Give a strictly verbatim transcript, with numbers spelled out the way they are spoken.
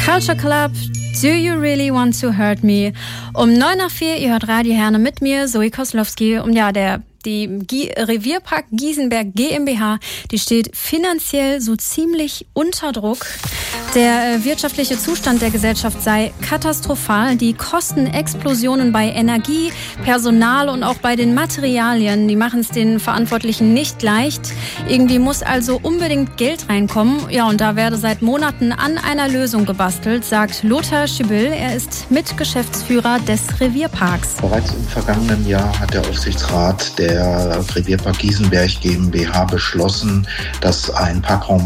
Culture Club, Do You Really Want to Hurt Me? Um neun nach vier, ihr hört Radio Herne mit mir, Zoe Koslowski. Und ja, der Die G- Revierpark Giesenberg GmbH, die steht finanziell so ziemlich unter Druck. Der äh, wirtschaftliche Zustand der Gesellschaft sei katastrophal. Die Kostenexplosionen bei Energie, Personal und auch bei den Materialien, die machen es den Verantwortlichen nicht leicht. Irgendwie muss also unbedingt Geld reinkommen. Ja, und da werde seit Monaten an einer Lösung gebastelt, sagt Lothar Schibill. Er ist Mitgeschäftsführer des Revierparks. Bereits im vergangenen Jahr hat der Aufsichtsrat der Der Revierpark Giesenberg GmbH beschlossen, dass ein Parkraum